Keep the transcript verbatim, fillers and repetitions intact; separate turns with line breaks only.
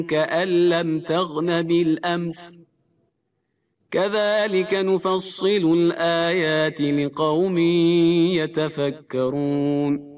كأن لم تغن بالأمس كذلك نفصل الآيات لقوم يتفكرون